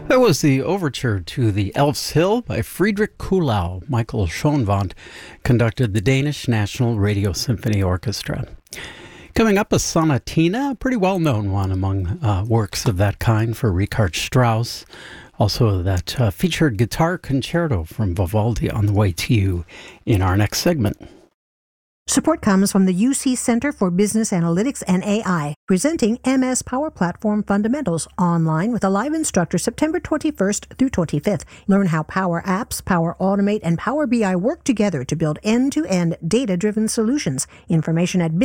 That was the overture to the Elf's Hill by Friedrich Kuhlau. Michael Schoenwandt conducted the Danish National Radio Symphony Orchestra. Coming up, a sonatina, a pretty well-known one among works of that kind for Richard Strauss. Also, that featured guitar concerto from Vivaldi on the way to you in our next segment. Support comes from the UC Center for Business Analytics and AI, presenting MS Power Platform Fundamentals online with a live instructor September 21st through 25th. Learn how Power Apps, Power Automate, and Power BI work together to build end-to-end data-driven solutions. Information at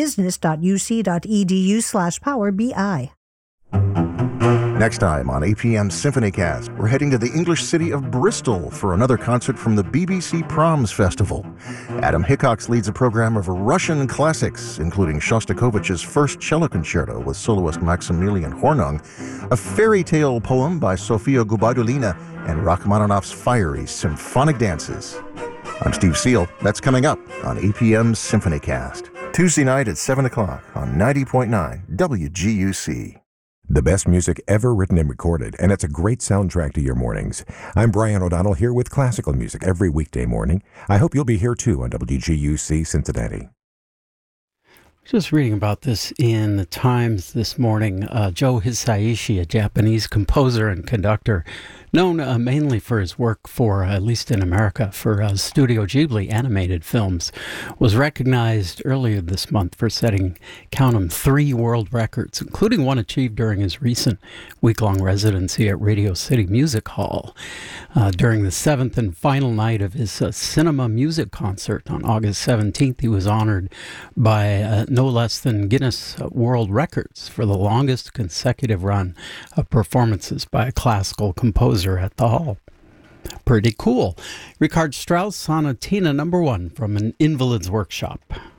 business.uc.edu/powerbi. Next time on APM SymphonyCast, we're heading to the English city of Bristol for another concert from the BBC Proms Festival. Adam Hickox leads a program of Russian classics, including Shostakovich's First Cello Concerto with soloist Maximilian Hornung, a fairy tale poem by Sofia Gubaidulina, and Rachmaninoff's fiery symphonic dances. I'm Steve Seal. That's coming up on APM SymphonyCast, Tuesday night at 7 o'clock on 90.9 WGUC. The best music ever written and recorded, and it's a great soundtrack to your mornings. I'm Brian O'Donnell here with classical music every weekday morning. I hope you'll be here too on WGUC Cincinnati. Just reading about this in the Times this morning. Joe Hisaishi, a Japanese composer and conductor, known mainly for his work for, at least in America, for Studio Ghibli animated films, was recognized earlier this month for setting, count 'em, 3 world records, including one achieved during his recent week-long residency at Radio City Music Hall. During the 7th and final night of his cinema music concert on August 17th, he was honored by no less than Guinness World Records for the longest consecutive run of performances by a classical composer at the hall. Pretty cool. Richard Strauss, Sonatina No. 1 from An Invalid's Workshop.